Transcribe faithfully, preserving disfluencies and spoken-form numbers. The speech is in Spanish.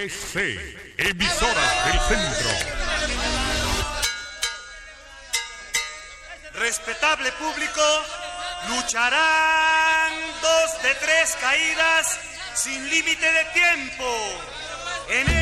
E C, emisoras del centro. Respetable público, lucharán dos de tres caídas sin límite de tiempo. En